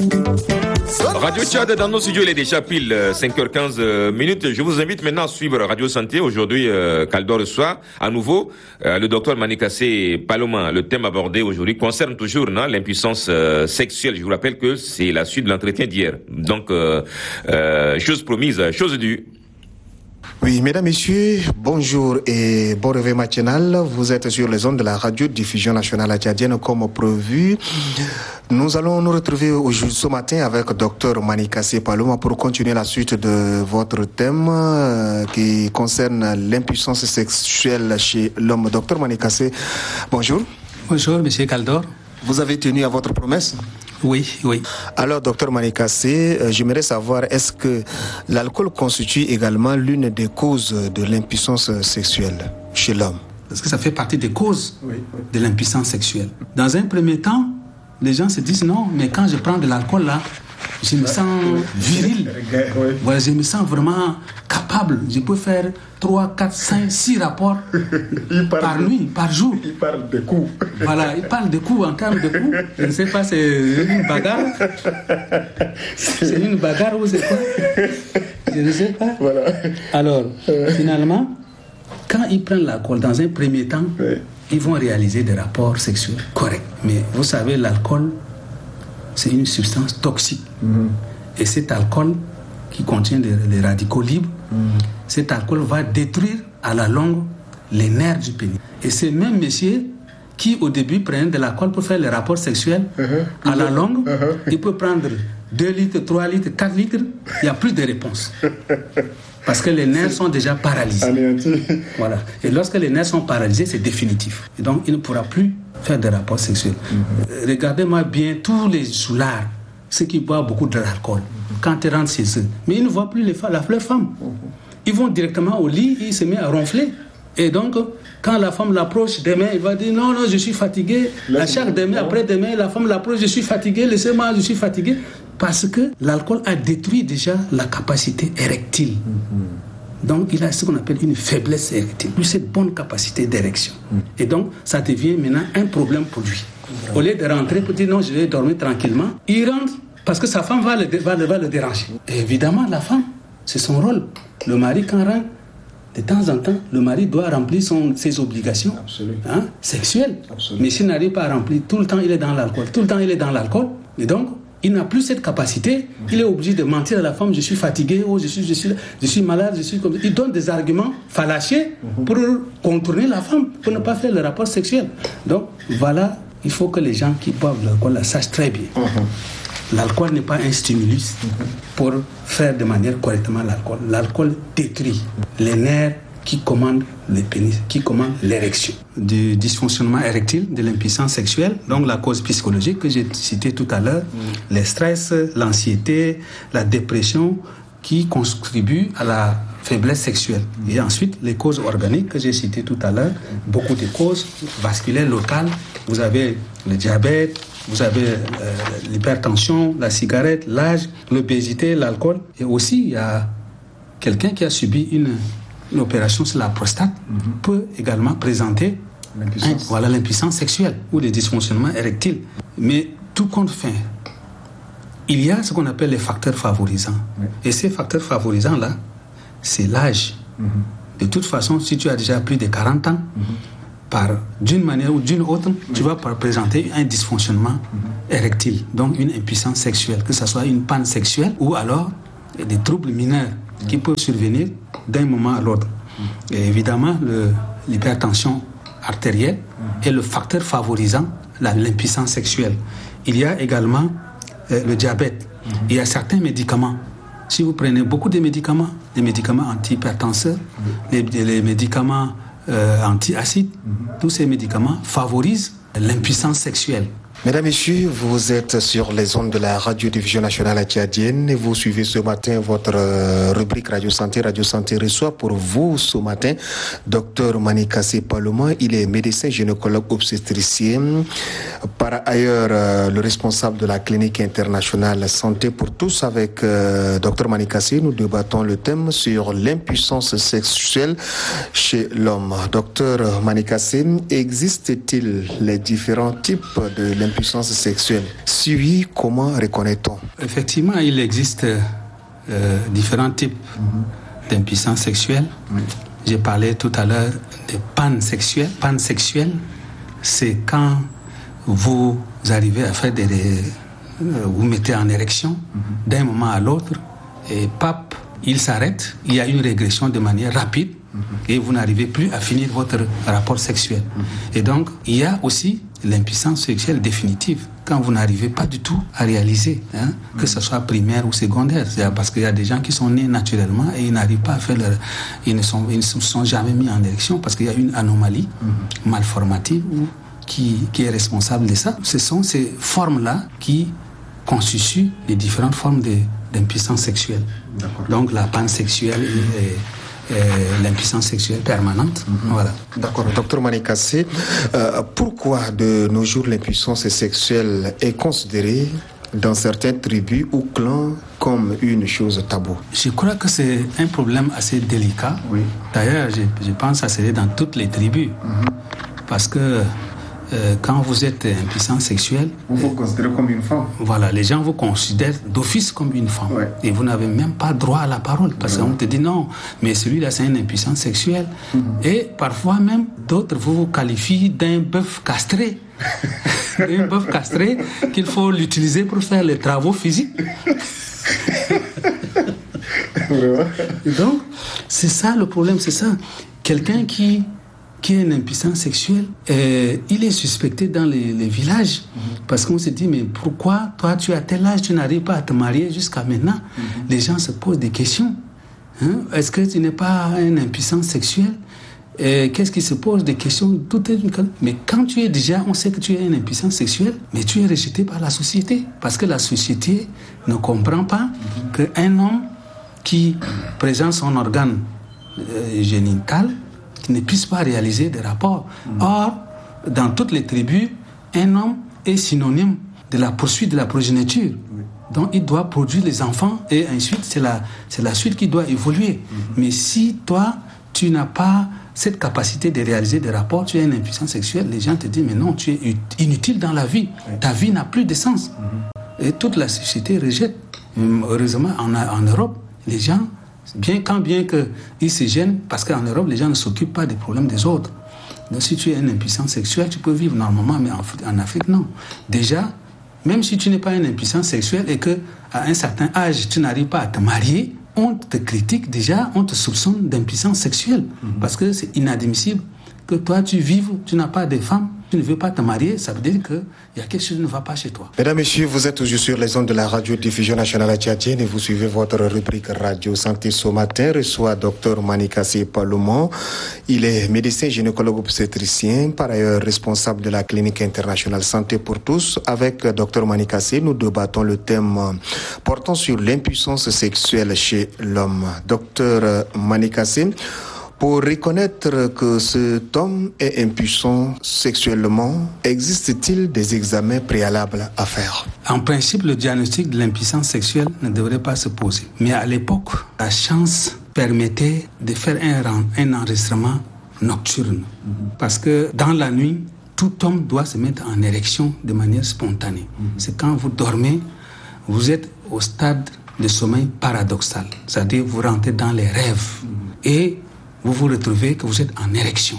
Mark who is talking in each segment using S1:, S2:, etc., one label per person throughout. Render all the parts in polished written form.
S1: Radio Tchad, dans nos studios, il est déjà pile 5h15. Je vous invite maintenant à suivre Radio Santé. Aujourd'hui, Kaldor reçoit à nouveau le docteur Manikassé Paloma. Le thème abordé aujourd'hui concerne toujours l'impuissance sexuelle. Je vous rappelle que c'est la suite de l'entretien d'hier. Donc, chose promise, chose due.
S2: Oui, mesdames, messieurs, bonjour et bon réveil matinal. Vous êtes sur les ondes de la radio-diffusion nationale tchadienne comme prévu. Nous allons nous retrouver ce matin avec Dr Manikassé Paloma pour continuer la suite de votre thème qui concerne l'impuissance sexuelle chez l'homme. Dr Manikassé, bonjour.
S3: Bonjour, monsieur Kaldor.
S2: Vous avez tenu à votre promesse ?
S3: Oui.
S2: Alors, docteur Manikassé, j'aimerais savoir, est-ce que l'alcool constitue également l'une des causes de l'impuissance sexuelle chez l'homme ?
S3: Parce que ça fait partie des causes de l'impuissance sexuelle. Dans un premier temps, les gens se disent non, mais quand je prends de l'alcool là, je me sens viril. Voilà, je me sens vraiment capable. Je peux faire 3, 4, 5, 6 rapports par nuit, par jour.
S2: Il parle de coups.
S3: Voilà, il parle de coups en termes de coups. Je ne sais pas, c'est une bagarre. C'est une bagarre ou c'est quoi? Je ne sais pas. Voilà. Alors, finalement, quand ils prennent l'alcool, dans un premier temps, ils vont réaliser des rapports sexuels corrects. Mais vous savez, l'alcool, c'est une substance toxique. Et cet alcool qui contient des radicaux libres, cet alcool va détruire à la longue les nerfs du pénis. Et ces mêmes messieurs qui au début prennent de l'alcool pour faire les rapports sexuels, à la longue, ils peuvent prendre 2 litres, 3 litres, 4 litres, il n'y a plus de réponse. Parce que les nerfs sont déjà paralysés. Voilà. Et lorsque les nerfs sont paralysés, c'est définitif. Et donc, il ne pourra plus faire des rapports sexuels. Regardez-moi bien tous les soulards, ceux qui boivent beaucoup de l'alcool, quand ils rentrent chez eux. Mais ils ne voient plus leurs femmes. Ils vont directement au lit, ils se mettent à ronfler. Et donc, quand la femme l'approche demain, il va dire non, je suis fatigué. À chaque demain, après-demain, la femme l'approche, je suis fatigué, laissez-moi, je suis fatigué. Parce que l'alcool a détruit déjà la capacité érectile. Donc, il a ce qu'on appelle une faiblesse érectile, plus cette bonne capacité d'érection. Et donc, ça devient maintenant un problème pour lui. Au lieu de rentrer pour dire non, je vais dormir tranquillement, il rentre parce que sa femme va le déranger. Et évidemment, la femme, c'est son rôle. Le mari, quand rentre, de temps en temps, le mari doit remplir ses obligations sexuelles. Mais s'il n'arrive pas à remplir, tout le temps, il est dans l'alcool. Et donc, il n'a plus cette capacité. Il est obligé de mentir à la femme, je suis fatigué, je suis malade, je suis comme ça. Il donne des arguments fallacieux pour contourner la femme, pour ne pas faire le rapport sexuel. Donc, voilà, il faut que les gens qui boivent l'alcool la sachent très bien. L'alcool n'est pas un stimulus pour faire de manière correctement l'alcool. L'alcool détruit les nerfs qui commandent le pénis, qui commandent l'érection. Du dysfonctionnement érectile, de l'impuissance sexuelle, donc la cause psychologique que j'ai citée tout à l'heure, le stress, l'anxiété, la dépression qui contribuent à la faiblesse sexuelle. Et ensuite, les causes organiques que j'ai citées tout à l'heure, beaucoup de causes vasculaires locales. Vous avez le diabète, vous avez l'hypertension, la cigarette, l'âge, l'obésité, l'alcool. Et aussi, il y a quelqu'un qui a subi une opération sur la prostate peut également présenter l'impuissance sexuelle ou les dysfonctionnements érectiles. Mais tout compte fait, il y a ce qu'on appelle les facteurs favorisants. Et ces facteurs favorisants-là, c'est l'âge. De toute façon, si tu as déjà plus de 40 ans, d'une manière ou d'une autre, tu vas présenter un dysfonctionnement érectile, donc une impuissance sexuelle, que ce soit une panne sexuelle ou alors des troubles mineurs qui peuvent survenir d'un moment à l'autre. Et évidemment, l'hypertension artérielle est le facteur favorisant l'impuissance sexuelle. Il y a également le diabète. Il y a certains médicaments. Si vous prenez beaucoup de médicaments, les médicaments antihypertenseurs, les médicaments anti-acides, tous ces médicaments favorisent l'impuissance sexuelle.
S2: Mesdames, Messieurs, vous êtes sur les ondes de la radio-diffusion nationale tchadienne et vous suivez ce matin votre rubrique Radio Santé. Radio Santé reçoit pour vous ce matin Dr Manikassé Paloma. Il est médecin gynécologue obstétricien. Par ailleurs, le responsable de la clinique internationale Santé pour tous. Avec Dr Manikassé, nous débattons le thème sur l'impuissance sexuelle chez l'homme. Dr Manikassé, existe-t-il les différents types de l'impuissance l'impuissance sexuelle. Si oui, comment reconnaît-on?
S3: Effectivement, il existe différents types d'impuissance sexuelle. Oui. J'ai parlé tout à l'heure de pansexuel. Pansexuel, c'est quand vous arrivez à faire vous mettez en érection d'un moment à l'autre et pap, il s'arrête, il y a une régression de manière rapide et vous n'arrivez plus à finir votre rapport sexuel. Et donc, il y a aussi l'impuissance sexuelle définitive, quand vous n'arrivez pas du tout à réaliser, que ce soit primaire ou secondaire. C'est parce qu'il y a des gens qui sont nés naturellement et ils n'arrivent pas à faire ils ne se sont jamais mis en érection parce qu'il y a une anomalie malformative qui est responsable de ça. Ce sont ces formes-là qui constituent les différentes formes d'impuissance sexuelle. D'accord. Donc la pansexuelle et l'impuissance sexuelle permanente. Voilà.
S2: D'accord. Docteur Manikassé, pourquoi de nos jours l'impuissance sexuelle est considérée dans certaines tribus ou clans comme une chose taboue?
S3: Je crois que c'est un problème assez délicat. Oui. D'ailleurs, je pense que ça serait dans toutes les tribus. Parce que quand vous êtes impuissant sexuel,
S2: vous vous considérez comme une femme.
S3: Voilà, les gens vous considèrent d'office comme une femme. Ouais. Et vous n'avez même pas droit à la parole parce qu'on te dit non, mais celui-là c'est un impuissant sexuel. Et parfois même, d'autres vous qualifient d'un bœuf castré. Un bœuf castré qu'il faut l'utiliser pour faire les travaux physiques. Et donc, c'est ça le problème, c'est ça. Quelqu'un qui est un impuissant sexuel, il est suspecté dans les villages parce qu'on se dit mais pourquoi toi tu as tel âge, tu n'arrives pas à te marier jusqu'à maintenant? Les gens se posent des questions. Est-ce que tu n'es pas un impuissant sexuel? Qu'est-ce qui se pose des questions? Mais quand tu es déjà, on sait que tu es un impuissant sexuel, mais tu es rejeté par la société parce que la société ne comprend pas qu'un homme qui présente son organe génital qui ne puisse pas réaliser des rapports. Or, dans toutes les tribus, un homme est synonyme de la poursuite de la progéniture. Donc, il doit produire les enfants et ensuite, c'est la suite qui doit évoluer. Mais si toi, tu n'as pas cette capacité de réaliser des rapports, tu es un impuissant sexuel, les gens te disent, mais non, tu es inutile dans la vie. Ta vie n'a plus de sens. Et toute la société rejette. Heureusement, en Europe, les gens, bien qu'ils se gênent, parce qu'en Europe, les gens ne s'occupent pas des problèmes des autres. Donc, si tu es un impuissant sexuel, tu peux vivre normalement, mais en Afrique, non. Déjà, même si tu n'es pas un impuissant sexuel et qu'à un certain âge, tu n'arrives pas à te marier, on te critique déjà, on te soupçonne d'impuissance sexuelle. Parce que c'est inadmissible que toi, tu vives, tu n'as pas de femme, tu ne veux pas te marier, ça veut dire qu'il y a quelque chose qui ne va pas chez toi.
S2: Mesdames, Messieurs, vous êtes toujours sur les ondes de la radio-diffusion nationale tchadienne et vous suivez votre rubrique Radio Santé ce matin. Reçoit Dr Manikassé Paloman. Il est médecin gynécologue obstétricien, par ailleurs responsable de la clinique internationale Santé pour tous. Avec Dr Manikassé, nous débattons le thème portant sur l'impuissance sexuelle chez l'homme. Dr Manikassé, pour reconnaître que cet homme est impuissant sexuellement, existe-t-il des examens préalables à faire?
S3: En principe, le diagnostic de l'impuissance sexuelle ne devrait pas se poser. Mais à l'époque, la chance permettait de faire un enregistrement nocturne. Parce que dans la nuit, tout homme doit se mettre en érection de manière spontanée. C'est quand vous dormez, vous êtes au stade de sommeil paradoxal. C'est-à-dire vous rentrez dans les rêves. Et vous vous retrouvez que vous êtes en érection.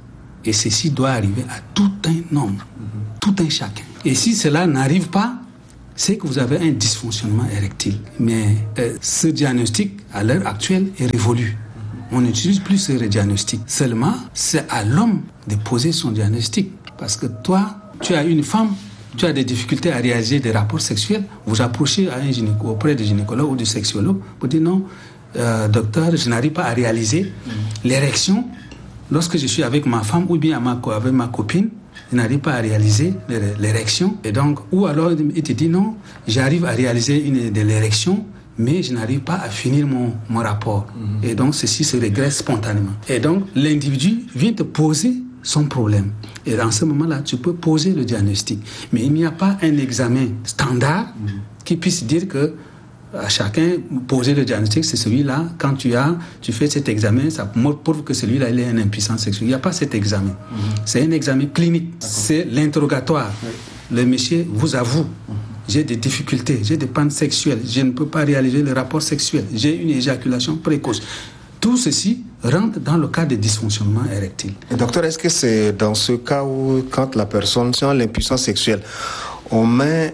S3: Et ceci doit arriver à tout un homme, tout un chacun. Et si cela n'arrive pas, c'est que vous avez un dysfonctionnement érectile. Mais ce diagnostic, à l'heure actuelle, est révolu. On n'utilise plus ce diagnostic. Seulement, c'est à l'homme de poser son diagnostic. Parce que toi, tu as une femme, tu as des difficultés à réaliser des rapports sexuels, vous approchez auprès du gynécologue ou du sexologue pour dire non, docteur, je n'arrive pas à réaliser l'érection lorsque je suis avec ma femme ou bien avec ma copine, je n'arrive pas à réaliser l'érection. Et donc, ou alors il te dit non, j'arrive à réaliser de l'érection, mais je n'arrive pas à finir mon rapport. Et donc, ceci se régresse spontanément. Et donc, l'individu vient te poser son problème. Et dans ce moment-là, tu peux poser le diagnostic. Mais il n'y a pas un examen standard qui puisse dire que à chacun poser le diagnostic, c'est celui-là. Quand tu fais cet examen, ça prouve que celui-là il est un impuissant sexuel. Il n'y a pas cet examen. C'est un examen clinique. C'est l'interrogatoire. le monsieur vous avoue, j'ai des difficultés, j'ai des pannes sexuelles, je ne peux pas réaliser le rapport sexuel, j'ai une éjaculation précoce. Tout ceci rentre dans le cas des dysfonctionnements érectiles.
S2: Docteur, est-ce que c'est dans ce cas où, quand la personne sent l'impuissance sexuelle, on met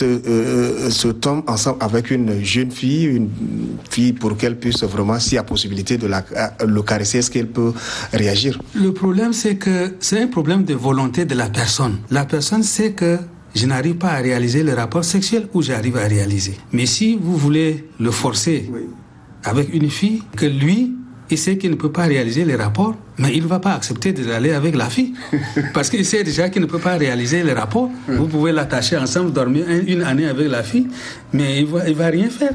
S2: se tombe ensemble avec une jeune fille, pour qu'elle puisse vraiment, s'il y a possibilité de le caresser, est-ce qu'elle peut réagir?
S3: Le problème, c'est que c'est un problème de volonté de la personne. La personne sait que je n'arrive pas à réaliser le rapport sexuel ou j'arrive à réaliser. Mais si vous voulez le forcer avec une fille, que lui, il sait qu'il ne peut pas réaliser les rapports, mais il ne va pas accepter d'aller avec la fille. Parce qu'il sait déjà qu'il ne peut pas réaliser les rapports. Vous pouvez l'attacher ensemble, dormir une année avec la fille, mais il va rien faire.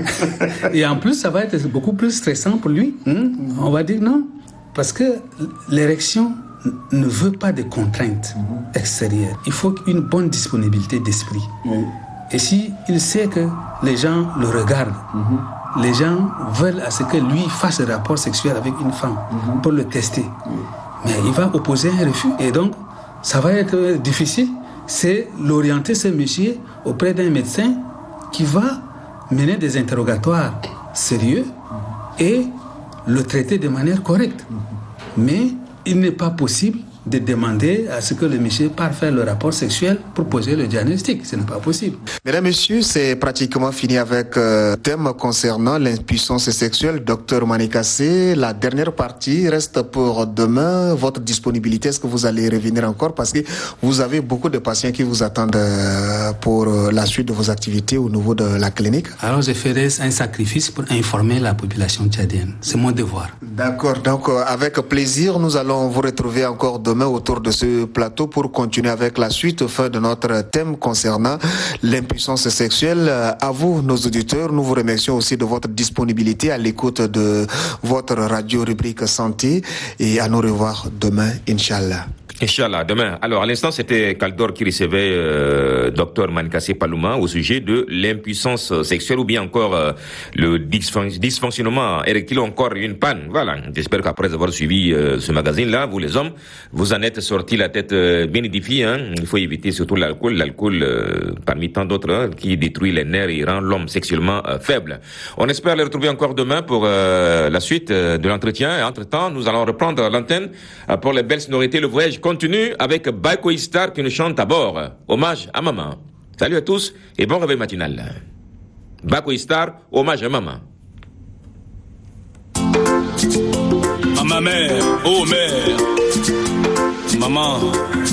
S3: Et en plus, ça va être beaucoup plus stressant pour lui. On va dire non. Parce que l'érection ne veut pas de contraintes extérieures. Il faut une bonne disponibilité d'esprit. Et si il sait que les gens le regardent, les gens veulent à ce que lui fasse un rapport sexuel avec une femme pour le tester. Mais il va opposer un refus. Et donc, ça va être difficile. C'est l'orienter, ce monsieur, auprès d'un médecin qui va mener des interrogatoires sérieux et le traiter de manière correcte. Mais il n'est pas possible de demander à ce que le monsieur parte faire le rapport sexuel pour poser le diagnostic. Ce n'est pas possible.
S2: Mesdames, Messieurs, c'est pratiquement fini avec le thème concernant l'impuissance sexuelle. Docteur Manikassé, la dernière partie reste pour demain. Votre disponibilité, est-ce que vous allez revenir encore? Parce que vous avez beaucoup de patients qui vous attendent pour la suite de vos activités au niveau de la clinique.
S3: Alors, je ferai un sacrifice pour informer la population tchadienne. C'est mon devoir.
S2: D'accord. Donc, avec plaisir, nous allons vous retrouver encore demain autour de ce plateau pour continuer avec la suite fin de notre thème concernant l'impuissance sexuelle. À vous, nos auditeurs, nous vous remercions aussi de votre disponibilité à l'écoute de votre radio rubrique santé et à nous revoir demain, Inch'Allah.
S1: Inch'Allah, demain. Alors, à l'instant, c'était Kaldor qui recevait Dr Manikassé Palouma au sujet de l'impuissance sexuelle ou bien encore le dysfonctionnement érectile ou encore une panne. Voilà. J'espère qu'après avoir suivi ce magazine-là, vous les hommes, vous en êtes sortis la tête bien édifiée. Il faut éviter surtout l'alcool. L'alcool, parmi tant d'autres, qui détruit les nerfs et rend l'homme sexuellement faible. On espère les retrouver encore demain pour la suite de l'entretien. Et entre-temps, nous allons reprendre l'antenne pour les belles sonorités. Le voyage continue avec Baiko Star qui nous chante à bord. Hommage à maman. Salut à tous et bon réveil matinal. Baiko Star, hommage à maman.
S4: À ma mère, oh mère, maman.